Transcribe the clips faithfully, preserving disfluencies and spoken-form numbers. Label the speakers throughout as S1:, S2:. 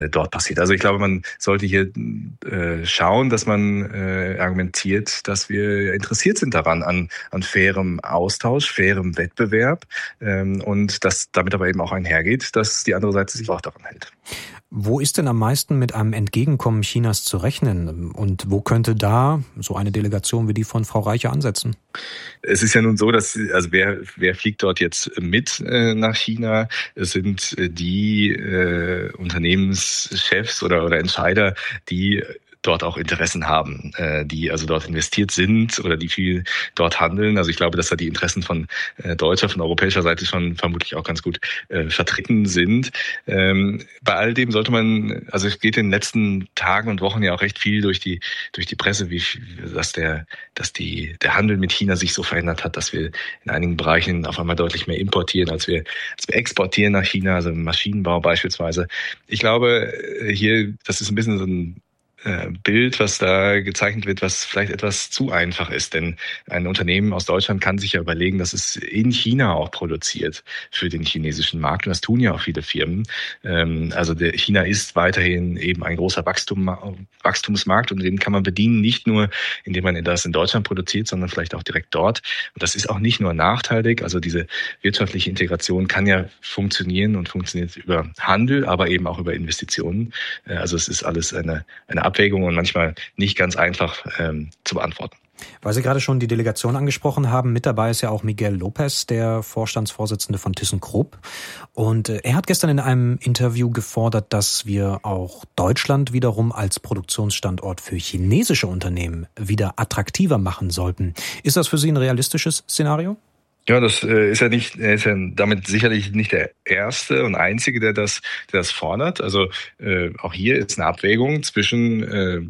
S1: dort passiert. Also ich glaube, man sollte hier äh, schauen, dass man äh, argumentiert, dass wir interessiert sind daran, an, an fairem Austausch, fairem Wettbewerb ähm, und dass damit aber eben auch einhergeht, dass die andere Seite sich auch daran hält.
S2: Wo ist denn am meisten mit einem Entgegenkommen Chinas zu rechnen? Und wo könnte da so eine Delegation wie die von Frau Reiche ansetzen?
S1: Es ist ja nun so, dass, also wer, wer fliegt dort jetzt mit äh, nach China? Es sind äh, die äh, Unternehmenschefs oder, oder Entscheider, die dort auch Interessen haben, äh, die also dort investiert sind oder die viel dort handeln. Also ich glaube, dass da die Interessen von äh, deutscher, von europäischer Seite schon vermutlich auch ganz gut äh, vertreten sind. Ähm, bei all dem sollte man, also es geht in den letzten Tagen und Wochen ja auch recht viel durch die durch die Presse, wie dass der dass die der Handel mit China sich so verändert hat, dass wir in einigen Bereichen auf einmal deutlich mehr importieren, als wir als wir exportieren nach China, also im Maschinenbau beispielsweise. Ich glaube, hier, das ist ein bisschen so ein Bild, was da gezeichnet wird, was vielleicht etwas zu einfach ist. Denn ein Unternehmen aus Deutschland kann sich ja überlegen, dass es in China auch produziert für den chinesischen Markt. Und das tun ja auch viele Firmen. Also der China ist weiterhin eben ein großer Wachstum, Wachstumsmarkt und den kann man bedienen, nicht nur indem man das in Deutschland produziert, sondern vielleicht auch direkt dort. Und das ist auch nicht nur nachteilig. Also diese wirtschaftliche Integration kann ja funktionieren und funktioniert über Handel, aber eben auch über Investitionen. Also es ist alles eine, eine Abwägung und manchmal nicht ganz einfach ähm, zu beantworten.
S2: Weil Sie gerade schon die Delegation angesprochen haben, mit dabei ist ja auch Miguel López, der Vorstandsvorsitzende von ThyssenKrupp. Und er hat gestern in einem Interview gefordert, dass wir auch Deutschland wiederum als Produktionsstandort für chinesische Unternehmen wieder attraktiver machen sollten. Ist das für Sie ein realistisches Szenario?
S1: Ja, das äh, ist ja nicht, er ist ja damit sicherlich nicht der Erste und Einzige, der das, der das fordert. Also äh, auch hier ist eine Abwägung zwischen äh,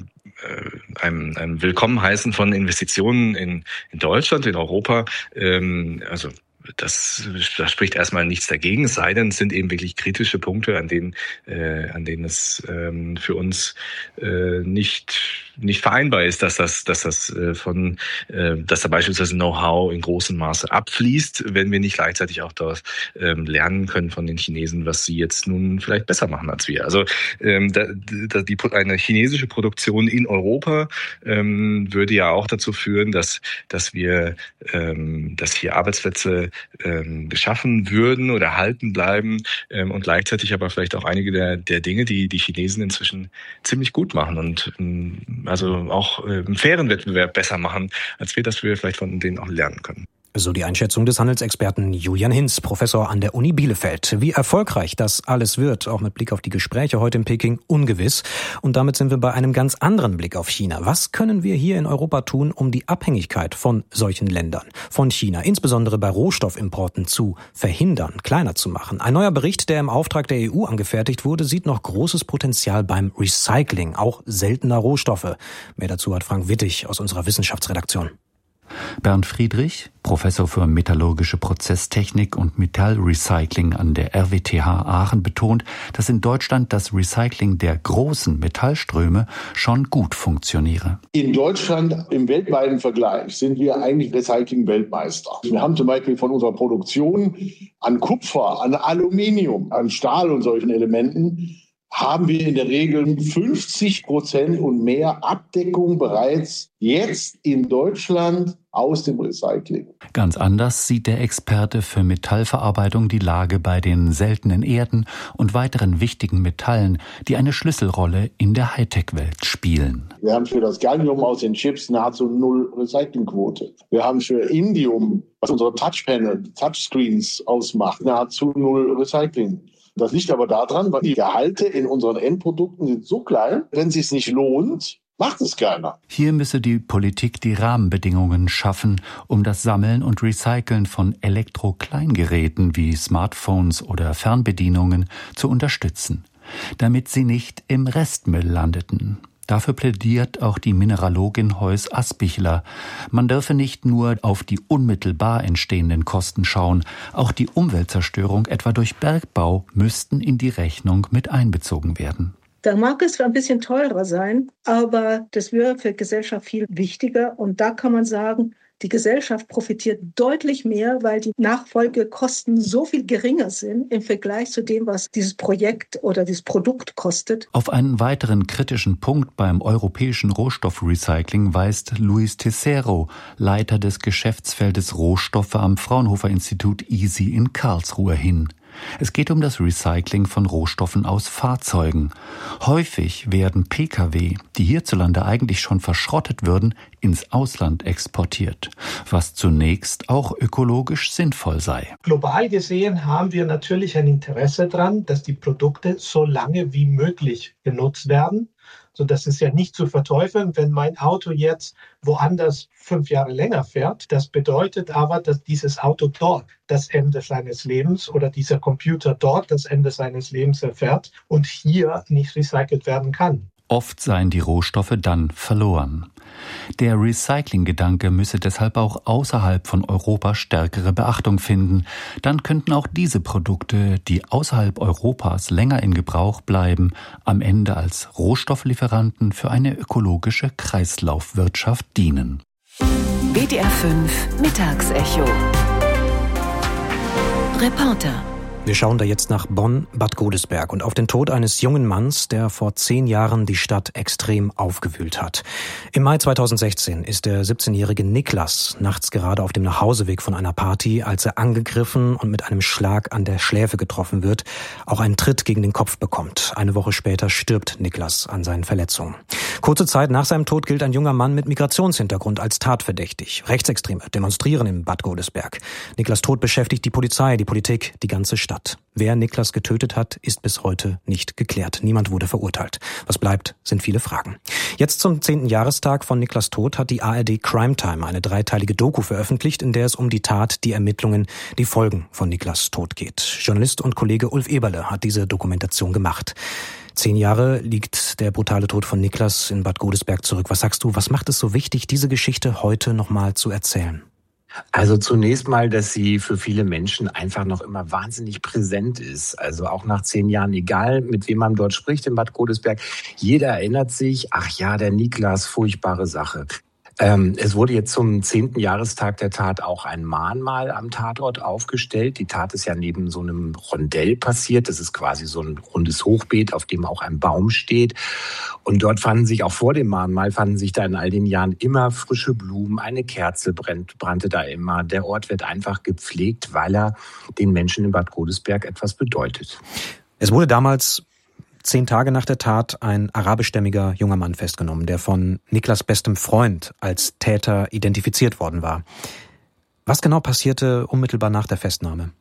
S1: einem, einem Willkommenheißen von Investitionen in, in Deutschland, in Europa. Ähm, also Das, das spricht erstmal nichts dagegen, es sei denn, es sind eben wirklich kritische Punkte, an denen, äh, an denen es ähm, für uns äh, nicht nicht vereinbar ist, dass das, dass das äh, von, äh, dass da beispielsweise Know-how in großem Maße abfließt, wenn wir nicht gleichzeitig auch dort ähm, lernen können von den Chinesen, was sie jetzt nun vielleicht besser machen als wir. Also ähm, da, da, die eine chinesische Produktion in Europa ähm, würde ja auch dazu führen, dass dass wir, ähm, dass hier Arbeitsplätze ähm, geschaffen würden oder erhalten bleiben ähm, und gleichzeitig aber vielleicht auch einige der der Dinge, die die Chinesen inzwischen ziemlich gut machen und ähm, also auch äh, im fairen Wettbewerb besser machen, als wir, dass wir vielleicht von denen auch lernen können.
S2: So die Einschätzung des Handelsexperten Julian Hinz, Professor an der Uni Bielefeld. Wie erfolgreich das alles wird, auch mit Blick auf die Gespräche heute in Peking, ungewiss. Und damit sind wir bei einem ganz anderen Blick auf China. Was können wir hier in Europa tun, um die Abhängigkeit von solchen Ländern, von China, insbesondere bei Rohstoffimporten, zu verhindern, kleiner zu machen? Ein neuer Bericht, der im Auftrag der E U angefertigt wurde, sieht noch großes Potenzial beim Recycling, auch seltener Rohstoffe. Mehr dazu hat Frank Wittig aus unserer Wissenschaftsredaktion.
S3: Bernd Friedrich, Professor für metallurgische Prozesstechnik und Metallrecycling an der R W T H Aachen, betont, dass in Deutschland das Recycling der großen Metallströme schon gut funktioniere.
S4: In Deutschland im weltweiten Vergleich sind wir eigentlich Recycling-Weltmeister. Wir haben zum Beispiel von unserer Produktion an Kupfer, an Aluminium, an Stahl und solchen Elementen haben wir in der Regel fünfzig Prozent und mehr Abdeckung bereits jetzt in Deutschland aus dem Recycling.
S3: Ganz anders sieht der Experte für Metallverarbeitung die Lage bei den seltenen Erden und weiteren wichtigen Metallen, die eine Schlüsselrolle in der Hightech-Welt spielen.
S4: Wir haben für das Gallium aus den Chips nahezu null Recyclingquote. Wir haben für Indium, was unsere Touchpanel, Touchscreens ausmacht, nahezu null Recycling. Das liegt aber daran, weil die Gehalte in unseren Endprodukten sind so klein, wenn es sich nicht lohnt, macht es keiner.
S3: Hier müsse die Politik die Rahmenbedingungen schaffen, um das Sammeln und Recyceln von Elektro-Kleingeräten wie Smartphones oder Fernbedienungen zu unterstützen, damit sie nicht im Restmüll landeten. Dafür plädiert auch die Mineralogin Heus Aspichler. Man dürfe nicht nur auf die unmittelbar entstehenden Kosten schauen, auch die Umweltzerstörung etwa durch Bergbau müssten in die Rechnung mit einbezogen werden.
S5: Da mag es ein bisschen teurer sein, aber das wäre für die Gesellschaft viel wichtiger. Und da kann man sagen, Die Gesellschaft profitiert deutlich mehr, weil die Nachfolgekosten so viel geringer sind im Vergleich zu dem, was dieses Projekt oder dieses Produkt kostet.
S3: Auf einen weiteren kritischen Punkt beim europäischen Rohstoffrecycling weist Luis Tessero, Leiter des Geschäftsfeldes Rohstoffe am Fraunhofer-Institut I S I in Karlsruhe, hin. Es geht um das Recycling von Rohstoffen aus Fahrzeugen. Häufig werden P K W, die hierzulande eigentlich schon verschrottet würden, ins Ausland exportiert, was zunächst auch ökologisch sinnvoll sei.
S6: Global gesehen haben wir natürlich ein Interesse daran, dass die Produkte so lange wie möglich genutzt werden. So, das ist ja nicht zu verteufeln, wenn mein Auto jetzt woanders fünf Jahre länger fährt. Das bedeutet aber, dass dieses Auto dort das Ende seines Lebens oder dieser Computer dort das Ende seines Lebens erfährt und hier nicht recycelt werden kann.
S3: Oft seien die Rohstoffe dann verloren. Der Recycling-Gedanke müsse deshalb auch außerhalb von Europa stärkere Beachtung finden. Dann könnten auch diese Produkte, die außerhalb Europas länger in Gebrauch bleiben, am Ende als Rohstofflieferanten für eine ökologische Kreislaufwirtschaft dienen.
S7: B D R fünf Mittagsecho. Reporter.
S2: Wir schauen da jetzt nach Bonn-Bad Godesberg und auf den Tod eines jungen Manns, der vor zehn Jahren die Stadt extrem aufgewühlt hat. Im Mai zweitausendsechzehn ist der siebzehnjährige Niklas nachts gerade auf dem Nachhauseweg von einer Party, als er angegriffen und mit einem Schlag an der Schläfe getroffen wird, auch einen Tritt gegen den Kopf bekommt. Eine Woche später stirbt Niklas an seinen Verletzungen. Kurze Zeit nach seinem Tod gilt ein junger Mann mit Migrationshintergrund als tatverdächtig. Rechtsextreme demonstrieren in Bad Godesberg. Niklas' Tod beschäftigt die Polizei, die Politik, die ganze Stadt. Wer Niklas getötet hat, ist bis heute nicht geklärt. Niemand wurde verurteilt. Was bleibt, sind viele Fragen. Jetzt zum zehnten Jahrestag von Niklas' Tod hat die A R D Crime Time eine dreiteilige Doku veröffentlicht, in der es um die Tat, die Ermittlungen, die Folgen von Niklas' Tod geht. Journalist und Kollege Ulf Eberle hat diese Dokumentation gemacht. Zehn Jahre liegt der brutale Tod von Niklas in Bad Godesberg zurück. Was sagst du, was macht es so wichtig, diese Geschichte heute nochmal zu erzählen?
S8: Also zunächst mal, dass sie für viele Menschen einfach noch immer wahnsinnig präsent ist. Also auch nach zehn Jahren, egal mit wem man dort spricht in Bad Godesberg, jeder erinnert sich, ach ja, der Niklas, furchtbare Sache. Ähm, es wurde jetzt zum zehnten Jahrestag der Tat auch ein Mahnmal am Tatort aufgestellt. Die Tat ist ja neben so einem Rondell passiert. Das ist quasi so ein rundes Hochbeet, auf dem auch ein Baum steht. Und dort fanden sich auch vor dem Mahnmal, fanden sich da in all den Jahren immer frische Blumen. Eine Kerze brennt, brannte da immer. Der Ort wird einfach gepflegt, weil er den Menschen in Bad Godesberg etwas bedeutet.
S2: Es wurde damals Zehn Tage nach der Tat ein arabischstämmiger junger Mann festgenommen, der von Niklas' bestem Freund als Täter identifiziert worden war. Was genau passierte unmittelbar nach der Festnahme?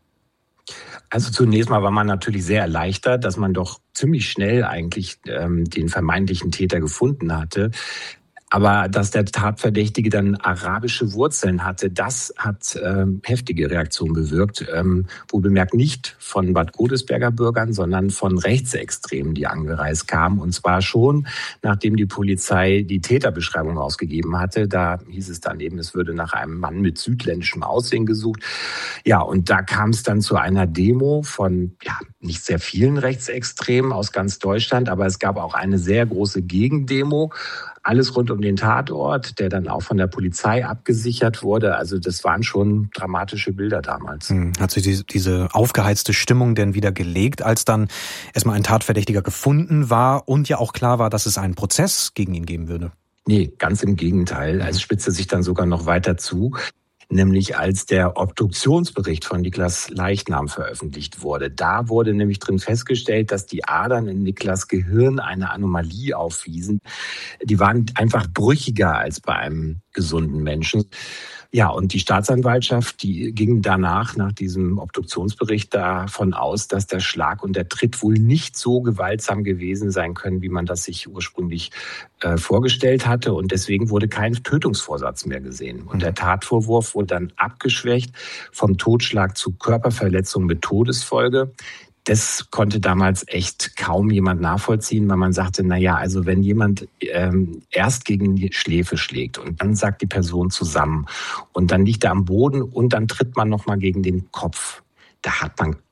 S8: Also zunächst mal war man natürlich sehr erleichtert, dass man doch ziemlich schnell eigentlich ähm, den vermeintlichen Täter gefunden hatte. Aber dass der Tatverdächtige dann arabische Wurzeln hatte, das hat ähm, heftige Reaktionen bewirkt. Ähm, wohlbemerkt nicht von Bad Godesberger Bürgern, sondern von Rechtsextremen, die angereist kamen. Und zwar schon, nachdem die Polizei die Täterbeschreibung ausgegeben hatte. Da hieß es dann eben, es würde nach einem Mann mit südländischem Aussehen gesucht. Ja, und da kam es dann zu einer Demo von ja nicht sehr vielen Rechtsextremen aus ganz Deutschland, aber es gab auch eine sehr große Gegendemo. Alles rund um den Tatort, der dann auch von der Polizei abgesichert wurde. Also das waren schon dramatische Bilder damals.
S2: Hm. Hat sich die, diese aufgeheizte Stimmung denn wieder gelegt, als dann erstmal ein Tatverdächtiger gefunden war und ja auch klar war, dass es einen Prozess gegen ihn geben würde?
S8: Nee, ganz im Gegenteil. Es spitzte sich dann sogar noch weiter zu. Nämlich als der Obduktionsbericht von Niklas Leichnam veröffentlicht wurde. Da wurde nämlich drin festgestellt, dass die Adern in Niklas Gehirn eine Anomalie aufwiesen. Die waren einfach brüchiger als bei einem gesunden Menschen. Ja, und die Staatsanwaltschaft, die ging danach, nach diesem Obduktionsbericht, davon aus, dass der Schlag und der Tritt wohl nicht so gewaltsam gewesen sein können, wie man das sich ursprünglich äh, vorgestellt hatte. Und deswegen wurde kein Tötungsvorsatz mehr gesehen. Und der Tatvorwurf wurde dann abgeschwächt vom Totschlag zu Körperverletzung mit Todesfolge. Das konnte damals echt kaum jemand nachvollziehen, weil man sagte, na ja, also wenn jemand ähm, erst gegen die Schläfe schlägt und dann sagt die Person zusammen und dann liegt er am Boden und dann tritt man nochmal gegen den Kopf, da hat man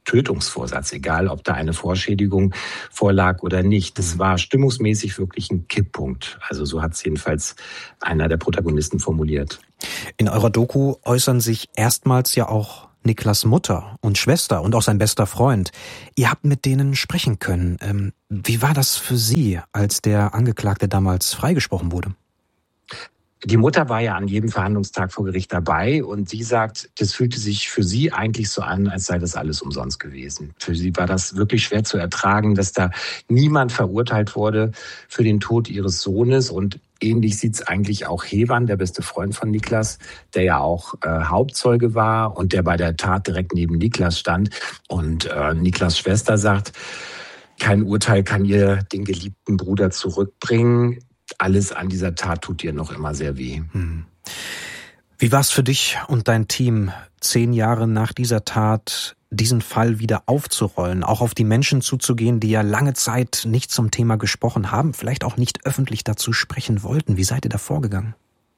S8: Tötungsvorsatz, egal ob da eine Vorschädigung vorlag oder nicht. Das war stimmungsmäßig wirklich ein Kipppunkt. Also so hat es jedenfalls einer der Protagonisten formuliert.
S2: In eurer Doku äußern sich erstmals ja auch Niklas Mutter und Schwester und auch sein bester Freund. Ihr habt mit denen sprechen können. Ähm, wie war das für Sie, als der Angeklagte damals freigesprochen wurde?
S8: Die Mutter war ja an jedem Verhandlungstag vor Gericht dabei und sie sagt, das fühlte sich für sie eigentlich so an, als sei das alles umsonst gewesen. Für sie war das wirklich schwer zu ertragen, dass da niemand verurteilt wurde für den Tod ihres Sohnes. Und ähnlich sieht's eigentlich auch Hewan, der beste Freund von Niklas, der ja auch äh, Hauptzeuge war und der bei der Tat direkt neben Niklas stand. Und äh, Niklas' Schwester sagt, kein Urteil kann ihr den geliebten Bruder zurückbringen. Alles an dieser Tat tut dir noch immer sehr weh.
S2: Hm. Wie war es für dich und dein Team, zehn Jahre nach dieser Tat diesen Fall wieder aufzurollen, auch auf die Menschen zuzugehen, die ja lange Zeit nicht zum Thema gesprochen haben, vielleicht auch nicht öffentlich dazu sprechen wollten? Wie seid ihr da vorgegangen?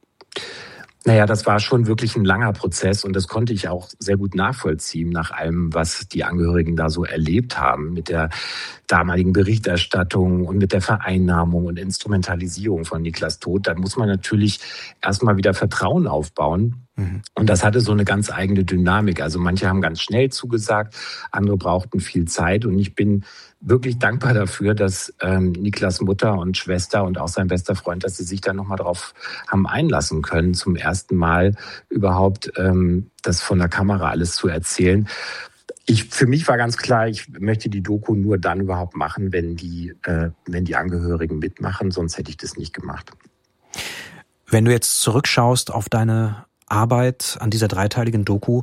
S8: Naja, das war schon wirklich ein langer Prozess und das konnte ich auch sehr gut nachvollziehen nach allem, was die Angehörigen da so erlebt haben mit der damaligen Berichterstattung und mit der Vereinnahmung und Instrumentalisierung von Niklas' Tod. Da muss man natürlich erstmal wieder Vertrauen aufbauen. Mhm. Und das hatte so eine ganz eigene Dynamik. Also manche haben ganz schnell zugesagt, andere brauchten viel Zeit und ich bin wirklich dankbar dafür, dass ähm, Niklas' Mutter und Schwester und auch sein bester Freund, dass sie sich da nochmal drauf haben einlassen können, zum ersten Mal überhaupt ähm, das von der Kamera alles zu erzählen. Ich, für mich war ganz klar, ich möchte die Doku nur dann überhaupt machen, wenn die, äh, wenn die Angehörigen mitmachen, sonst hätte ich das nicht gemacht.
S2: Wenn du jetzt zurückschaust auf deine Arbeit an dieser dreiteiligen Doku,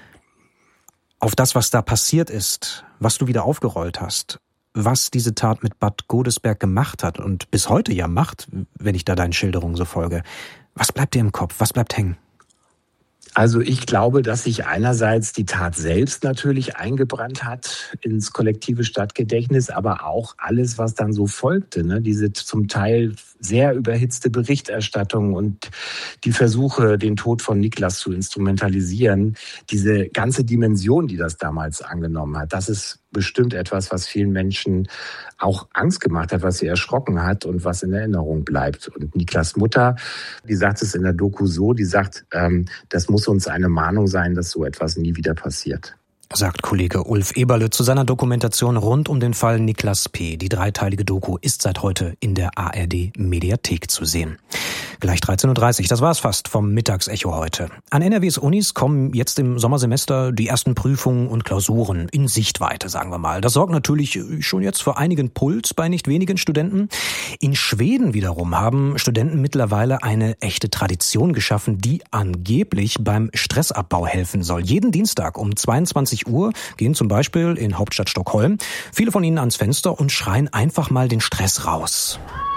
S2: auf das, was da passiert ist, was du wieder aufgerollt hast, was diese Tat mit Bad Godesberg gemacht hat und bis heute ja macht, wenn ich da deinen Schilderungen so folge. Was bleibt dir im Kopf? Was bleibt hängen?
S8: Also ich glaube, dass sich einerseits die Tat selbst natürlich eingebrannt hat ins kollektive Stadtgedächtnis, aber auch alles, was dann so folgte, ne? Diese zum Teil sehr überhitzte Berichterstattung und die Versuche, den Tod von Niklas zu instrumentalisieren, diese ganze Dimension, die das damals angenommen hat, das ist bestimmt etwas, was vielen Menschen auch Angst gemacht hat, was sie erschrocken hat und was in Erinnerung bleibt. Und Niklas' Mutter, die sagt es in der Doku so, die sagt, ähm, das muss uns eine Mahnung sein, dass so etwas nie wieder passiert.
S2: Sagt Kollege Ulf Eberle zu seiner Dokumentation rund um den Fall Niklas P. Die dreiteilige Doku ist seit heute in der A R D-Mediathek zu sehen. Gleich dreizehn Uhr dreißig, das war's fast vom Mittagsecho heute. An N R Ws Unis kommen jetzt im Sommersemester die ersten Prüfungen und Klausuren in Sichtweite, sagen wir mal. Das sorgt natürlich schon jetzt für einigen Puls bei nicht wenigen Studenten. In Schweden wiederum haben Studenten mittlerweile eine echte Tradition geschaffen, die angeblich beim Stressabbau helfen soll. Jeden Dienstag um zweiundzwanzig Uhr gehen zum Beispiel in Hauptstadt Stockholm viele von ihnen ans Fenster und schreien einfach mal den Stress raus.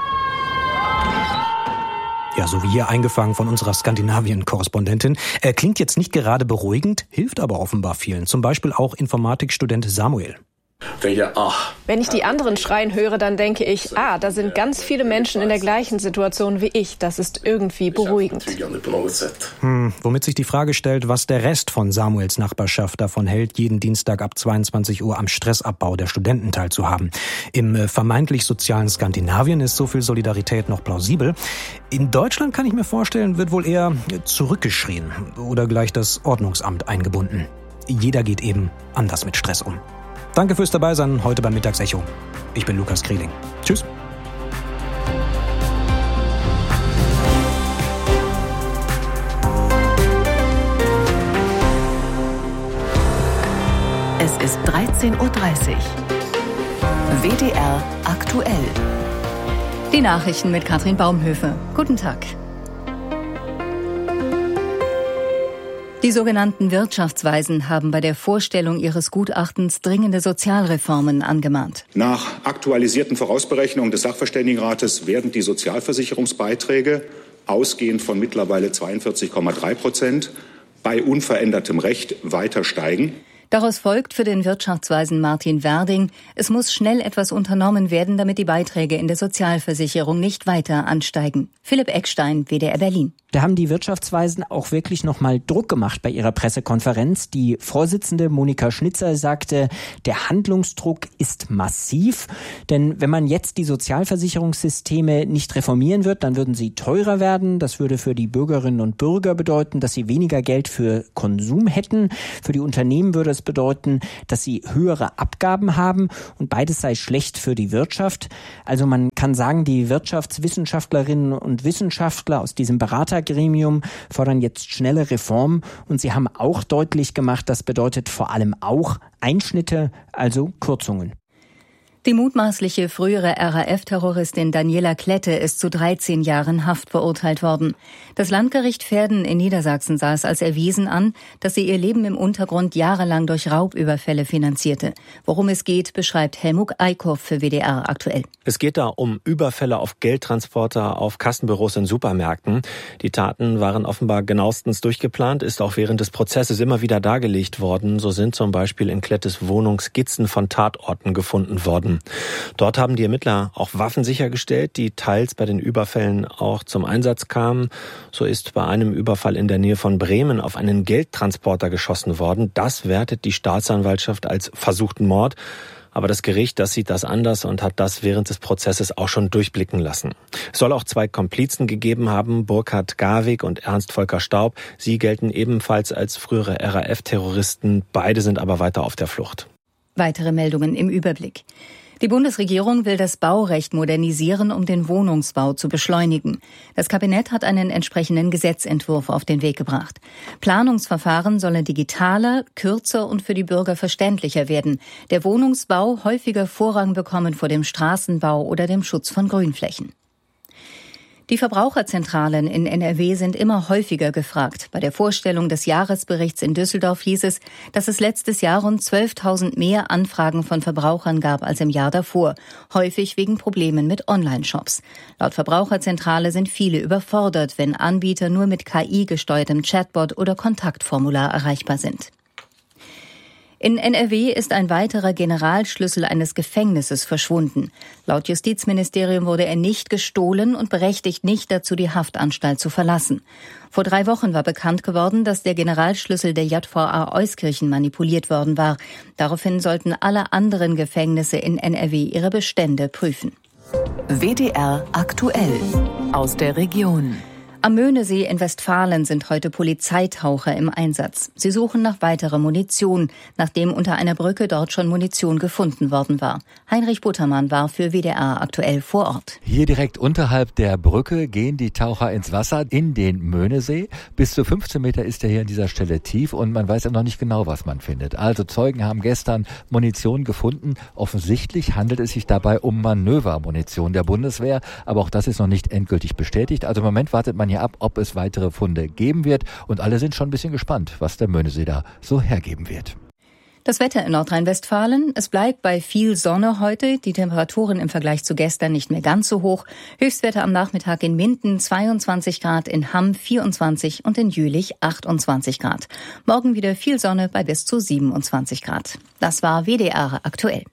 S2: Ja, so wie hier eingefangen von unserer Skandinavien-Korrespondentin. Er klingt jetzt nicht gerade beruhigend, hilft aber offenbar vielen. Zum Beispiel auch Informatikstudent Samuel.
S9: Wenn ich die anderen schreien höre, dann denke ich, ah, da sind ganz viele Menschen in der gleichen Situation wie ich. Das ist irgendwie beruhigend.
S2: Hm, womit sich die Frage stellt, was der Rest von Samuels Nachbarschaft davon hält, jeden Dienstag ab zweiundzwanzig Uhr am Stressabbau der Studenten teilzuhaben. Im äh, vermeintlich sozialen Skandinavien ist so viel Solidarität noch plausibel. In Deutschland kann ich mir vorstellen, wird wohl eher zurückgeschrien oder gleich das Ordnungsamt eingebunden. Jeder geht eben anders mit Stress um. Danke fürs Dabeisein heute beim Mittagsecho. Ich bin Lukas Krieling. Tschüss.
S7: Es ist dreizehn Uhr dreißig. W D R aktuell.
S10: Die Nachrichten mit Katrin Baumhöfe. Guten Tag. Die sogenannten Wirtschaftsweisen haben bei der Vorstellung ihres Gutachtens dringende Sozialreformen angemahnt.
S11: Nach aktualisierten Vorausberechnungen des Sachverständigenrates werden die Sozialversicherungsbeiträge ausgehend von mittlerweile zweiundvierzig Komma drei Prozent bei unverändertem Recht weiter steigen.
S10: Daraus folgt für den Wirtschaftsweisen Martin Werding, es muss schnell etwas unternommen werden, damit die Beiträge in der Sozialversicherung nicht weiter ansteigen. Philipp Eckstein, W D R Berlin.
S12: Da haben die Wirtschaftsweisen auch wirklich nochmal Druck gemacht bei ihrer Pressekonferenz. Die Vorsitzende Monika Schnitzer sagte, der Handlungsdruck ist massiv, denn wenn man jetzt die Sozialversicherungssysteme nicht reformieren wird, dann würden sie teurer werden. Das würde für die Bürgerinnen und Bürger bedeuten, dass sie weniger Geld für Konsum hätten. Für die Unternehmen würde es bedeuten, dass sie höhere Abgaben haben und beides sei schlecht für die Wirtschaft. Also man kann sagen, die Wirtschaftswissenschaftlerinnen und Wissenschaftler aus diesem Beratergremium fordern jetzt schnelle Reformen und sie haben auch deutlich gemacht, das bedeutet vor allem auch Einschnitte, also Kürzungen.
S10: Die mutmaßliche frühere R A F-Terroristin Daniela Klette ist zu dreizehn Jahren Haft verurteilt worden. Das Landgericht Verden in Niedersachsen sah es als erwiesen an, dass sie ihr Leben im Untergrund jahrelang durch Raubüberfälle finanzierte. Worum es geht, beschreibt Helmut Eickhoff für W D R aktuell.
S13: Es geht da um Überfälle auf Geldtransporter, auf Kassenbüros in Supermärkten. Die Taten waren offenbar genauestens durchgeplant, ist auch während des Prozesses immer wieder dargelegt worden. So sind zum Beispiel in Klettes Wohnung Skizzen von Tatorten gefunden worden. Dort haben die Ermittler auch Waffen sichergestellt, die teils bei den Überfällen auch zum Einsatz kamen. So ist bei einem Überfall in der Nähe von Bremen auf einen Geldtransporter geschossen worden. Das wertet die Staatsanwaltschaft als versuchten Mord. Aber das Gericht, das sieht das anders und hat das während des Prozesses auch schon durchblicken lassen. Es soll auch zwei Komplizen gegeben haben, Burkhard Garwig und Ernst Volker Staub. Sie gelten ebenfalls als frühere R A F-Terroristen. Beide sind aber weiter auf der Flucht.
S10: Weitere Meldungen im Überblick. Die Bundesregierung will das Baurecht modernisieren, um den Wohnungsbau zu beschleunigen. Das Kabinett hat einen entsprechenden Gesetzentwurf auf den Weg gebracht. Planungsverfahren sollen digitaler, kürzer und für die Bürger verständlicher werden. Der Wohnungsbau häufiger Vorrang bekommen vor dem Straßenbau oder dem Schutz von Grünflächen. Die Verbraucherzentralen in N R W sind immer häufiger gefragt. Bei der Vorstellung des Jahresberichts in Düsseldorf hieß es, dass es letztes Jahr rund zwölftausend mehr Anfragen von Verbrauchern gab als im Jahr davor, häufig wegen Problemen mit Online-Shops. Laut Verbraucherzentrale sind viele überfordert, wenn Anbieter nur mit K I-gesteuertem Chatbot oder Kontaktformular erreichbar sind. In N R W ist ein weiterer Generalschlüssel eines Gefängnisses verschwunden. Laut Justizministerium wurde er nicht gestohlen und berechtigt nicht dazu, die Haftanstalt zu verlassen. Vor drei Wochen war bekannt geworden, dass der Generalschlüssel der J V A Euskirchen manipuliert worden war. Daraufhin sollten alle anderen Gefängnisse in N R W ihre Bestände prüfen.
S7: W D R aktuell aus der Region.
S10: Am Möhnesee in Westfalen sind heute Polizeitaucher im Einsatz. Sie suchen nach weiterer Munition, nachdem unter einer Brücke dort schon Munition gefunden worden war. Heinrich Buttermann war für W D R aktuell vor Ort.
S14: Hier direkt unterhalb der Brücke gehen die Taucher ins Wasser in den Möhnesee. Bis zu fünfzehn Meter ist er hier an dieser Stelle tief und man weiß ja noch nicht genau, was man findet. Also Zeugen haben gestern Munition gefunden. Offensichtlich handelt es sich dabei um Manövermunition der Bundeswehr, aber auch das ist noch nicht endgültig bestätigt. Also im Moment wartet man hier ab, ob es weitere Funde geben wird. Und alle sind schon ein bisschen gespannt, was der Möhnesee da so hergeben wird.
S10: Das Wetter in Nordrhein-Westfalen. Es bleibt bei viel Sonne heute. Die Temperaturen im Vergleich zu gestern nicht mehr ganz so hoch. Höchstwerte am Nachmittag in Minden zweiundzwanzig Grad, in Hamm vierundzwanzig und in Jülich achtundzwanzig Grad. Morgen wieder viel Sonne bei bis zu siebenundzwanzig Grad. Das war W D R aktuell.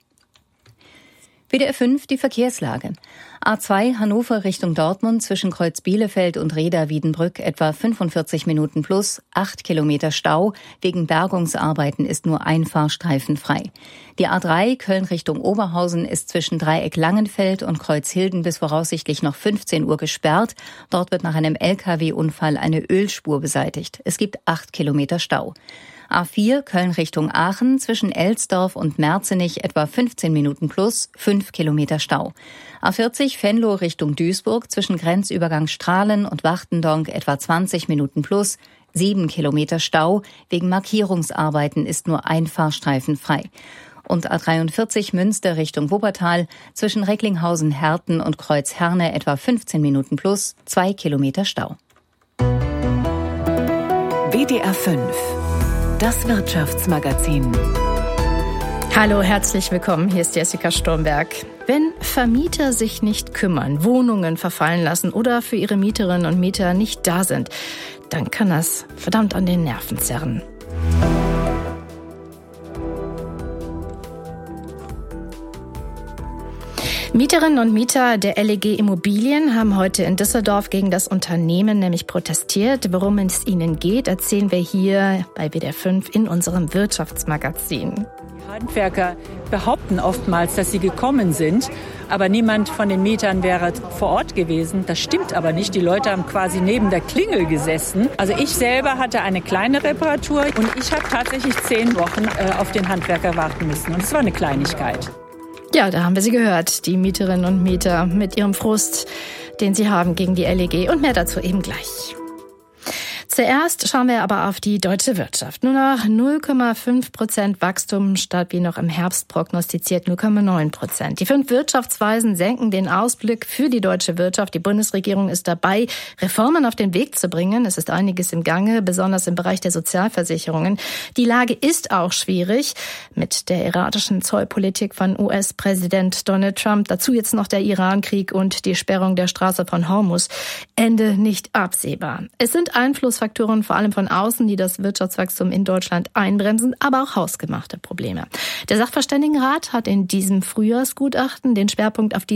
S10: W D R fünf, die Verkehrslage. A zwei Hannover Richtung Dortmund zwischen Kreuz Bielefeld und Reda-Wiedenbrück etwa fünfundvierzig Minuten plus, acht Kilometer Stau. Wegen Bergungsarbeiten ist nur ein Fahrstreifen frei. Die A drei Köln Richtung Oberhausen ist zwischen Dreieck Langenfeld und Kreuz Hilden bis voraussichtlich noch fünfzehn Uhr gesperrt. Dort wird nach einem L K W-Unfall eine Ölspur beseitigt. Es gibt acht Kilometer Stau. A vier Köln Richtung Aachen zwischen Elsdorf und Merzenich etwa fünfzehn Minuten plus, fünf Kilometer Stau. A vierzig Venlo Richtung Duisburg zwischen Grenzübergang Strahlen und Wachtendonk etwa zwanzig Minuten plus, sieben Kilometer Stau. Wegen Markierungsarbeiten ist nur ein Fahrstreifen frei. Und A dreiundvierzig Münster Richtung Wuppertal zwischen Recklinghausen-Herten und Kreuz Herne etwa fünfzehn Minuten plus, zwei Kilometer Stau.
S7: W D R fünf. Das Wirtschaftsmagazin.
S15: Hallo, herzlich willkommen. Hier ist Jessica Sturmberg. Wenn Vermieter sich nicht kümmern, Wohnungen verfallen lassen oder für ihre Mieterinnen und Mieter nicht da sind, dann kann das verdammt an den Nerven zerren. Mieterinnen und Mieter der L E G Immobilien haben heute in Düsseldorf gegen das Unternehmen nämlich protestiert. Worum es ihnen geht, erzählen wir hier bei W D R fünf in unserem Wirtschaftsmagazin.
S16: Die Handwerker behaupten oftmals, dass sie gekommen sind, aber niemand von den Mietern wäre vor Ort gewesen. Das stimmt aber nicht. Die Leute haben quasi neben der Klingel gesessen. Also ich selber hatte eine kleine Reparatur und ich habe tatsächlich zehn Wochen äh, auf den Handwerker warten müssen. Und es war eine Kleinigkeit.
S15: Ja, da haben wir sie gehört, die Mieterinnen und Mieter mit ihrem Frust, den sie haben gegen die L E G. Und mehr dazu eben gleich. Zuerst schauen wir aber auf die deutsche Wirtschaft. Nur noch null Komma fünf Prozent Wachstum statt wie noch im Herbst prognostiziert null Komma neun Prozent. Die fünf Wirtschaftsweisen senken den Ausblick für die deutsche Wirtschaft. Die Bundesregierung ist dabei, Reformen auf den Weg zu bringen. Es ist einiges im Gange, besonders im Bereich der Sozialversicherungen. Die Lage ist auch schwierig mit der erratischen Zollpolitik von U S-Präsident Donald Trump. Dazu jetzt noch der Iran-Krieg und die Sperrung der Straße von Hormuz. Ende nicht absehbar. Es sind Einflussfaktoren, vor allem von außen, die das Wirtschaftswachstum in Deutschland einbremsen, aber auch hausgemachte Probleme. Der Sachverständigenrat hat in diesem Frühjahrsgutachten den Schwerpunkt auf die